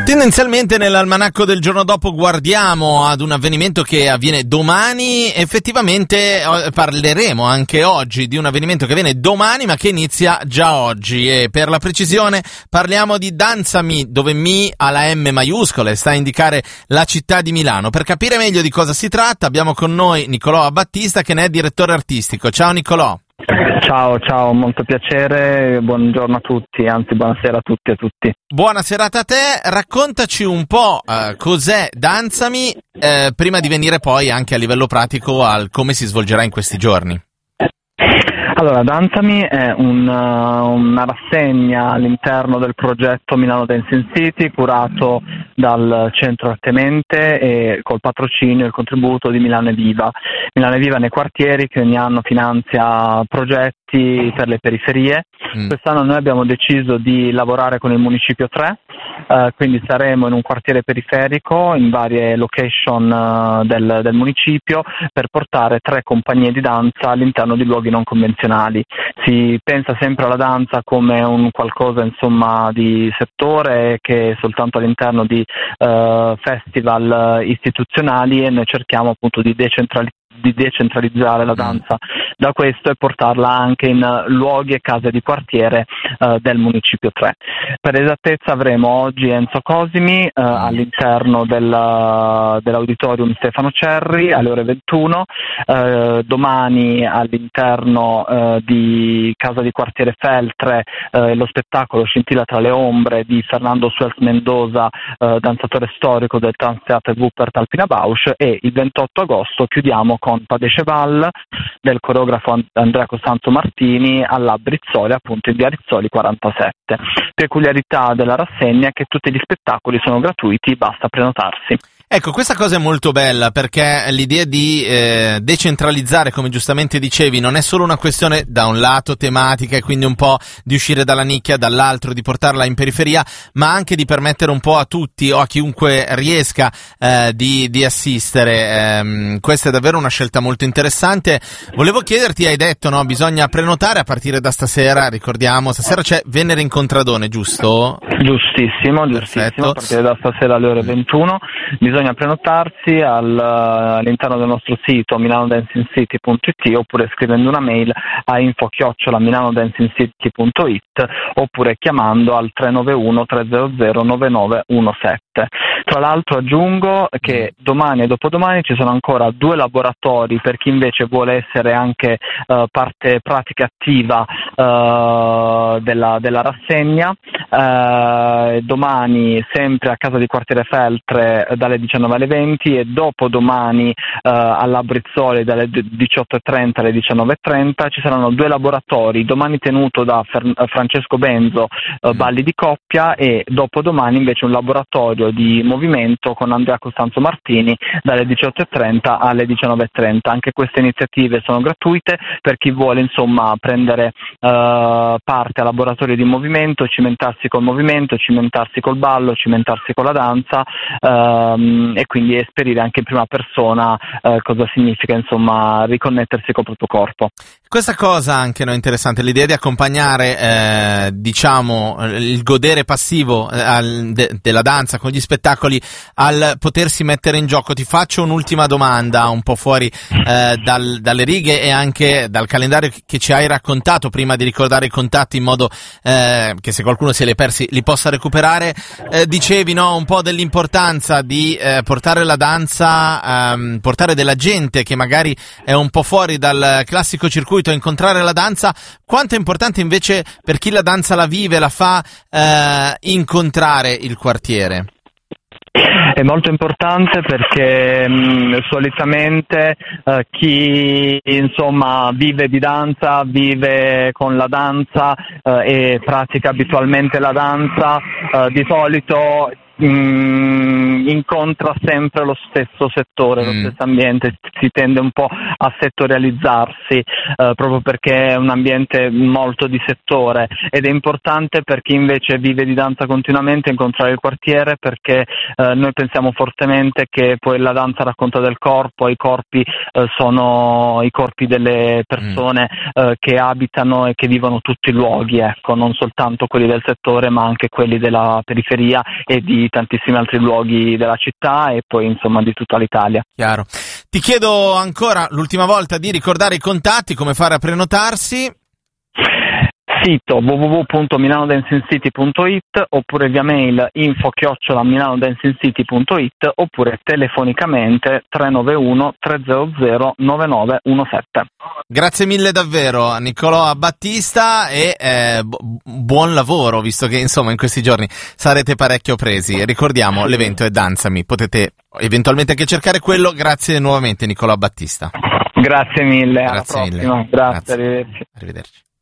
Tendenzialmente nell'almanacco del giorno dopo guardiamo ad un avvenimento che avviene domani. Effettivamente parleremo anche oggi di un avvenimento che avviene domani ma che inizia già oggi, e per la precisione parliamo di Danzami, dove Mi ha la M maiuscola e sta a indicare la città di Milano. Per capire meglio di cosa si tratta abbiamo con noi Nicolò Battista, che ne è direttore artistico. Ciao Nicolò. Ciao, molto piacere, buongiorno a tutti, anzi buonasera a tutti e a tutti. Buona serata a te, raccontaci un po' cos'è Danzami, prima di venire poi anche a livello pratico al come si svolgerà in questi giorni. Allora, Danzami è una rassegna all'interno del progetto Milano Dancing City, curato dal Centro Arte Mente e col patrocinio e il contributo di Milano è Viva. Milano è Viva nei quartieri, che ogni anno finanzia progetti per le periferie. Quest'anno noi abbiamo deciso di lavorare con il Municipio 3, quindi saremo in un quartiere periferico, in varie location del municipio, per portare 3 compagnie di danza all'interno di luoghi non convenzionali. Si pensa sempre alla danza come un qualcosa insomma di settore che è soltanto all'interno di festival istituzionali, e noi cerchiamo appunto di decentralizzare la danza da questo e portarla anche in luoghi e case di quartiere del Municipio 3. Per esattezza avremo oggi Enzo Cosimi all'interno dell'auditorium Stefano Cerri alle ore 21, domani all'interno di casa di quartiere Feltre lo spettacolo Scintilla tra le ombre di Fernando Suez Mendoza, danzatore storico del Tanztheater Wuppertal Alpina Bausch, e il 28 agosto chiudiamo con Pas de Cheval del coreografo Andrea Costanzo Martini alla Brizzoli, appunto in via Rizzoli 47. Peculiarità della rassegna è che tutti gli spettacoli sono gratuiti, basta prenotarsi. Ecco, questa cosa è molto bella, perché l'idea di decentralizzare, come giustamente dicevi, non è solo una questione da un lato tematica e quindi un po' di uscire dalla nicchia, dall'altro di portarla in periferia, ma anche di permettere un po' a tutti o a chiunque riesca di assistere. Questa è davvero una scelta molto interessante. Volevo chiederti, hai detto, no, bisogna prenotare a partire da stasera, ricordiamo, stasera c'è Venere in Contradone, giusto? Giustissimo, Perfetto. A partire da stasera alle ore 21 bisogna prenotarsi all'interno del nostro sito milanodancingcity.it, oppure scrivendo una mail a info@milanodancingcity.it, oppure chiamando al 391 300 9917. Tra l'altro aggiungo che domani e dopodomani ci sono ancora 2 laboratori per chi invece vuole essere anche parte pratica attiva della rassegna. Domani sempre a casa di quartiere Feltre dalle 19 alle 20, e dopodomani alla Brizzoli dalle 18.30 alle 19.30 ci saranno 2 laboratori, domani tenuto da Francesco Benzo, balli di coppia, e dopodomani invece un laboratorio di movimento con Andrea Costanzo Martini dalle 18.30 alle 19.30. Anche queste iniziative sono gratuite per chi vuole insomma prendere parte a laboratorio di movimento, cimentarsi col movimento, cimentarsi col ballo, cimentarsi con la danza, e quindi esperire anche in prima persona cosa significa insomma riconnettersi col proprio corpo. Questa cosa anche è interessante, l'idea di accompagnare diciamo il godere passivo della danza con gli spettacoli al potersi mettere in gioco. Ti faccio un'ultima domanda un po' fuori dalle righe e anche dal calendario che ci hai raccontato, prima di ricordare i contatti in modo che se qualcuno se li è persi li possa recuperare. Dicevi, no, un po' dell'importanza di portare la danza, portare della gente che magari è un po' fuori dal classico circuito a incontrare la danza. Quanto è importante invece per chi la danza la vive, la fa, incontrare il quartiere? È molto importante perché solitamente chi insomma vive di danza, vive con la danza e pratica abitualmente la danza, di solito incontra sempre lo stesso settore, lo stesso ambiente, si tende un po' a settorializzarsi proprio perché è un ambiente molto di settore, ed è importante per chi invece vive di danza continuamente incontrare il quartiere, perché noi pensiamo fortemente che poi la danza racconta del corpo, i corpi sono i corpi delle persone che abitano e che vivono tutti i luoghi, ecco, non soltanto quelli del settore ma anche quelli della periferia e di di tantissimi altri luoghi della città e poi insomma di tutta l'Italia. Chiaro. Ti chiedo ancora l'ultima volta di ricordare i contatti, come fare a prenotarsi. Sito www.milanodancingcity.it oppure via mail info@milanodancingcity.it oppure telefonicamente 391 300 9917. Grazie mille davvero a Nicolò Battista e buon lavoro, visto che insomma in questi giorni sarete parecchio presi. Ricordiamo, l'evento è Danzami, potete eventualmente anche cercare quello. Grazie nuovamente Nicolò Battista. Grazie mille, alla Grazie prossima. mille. Grazie. Arrivederci. Arrivederci.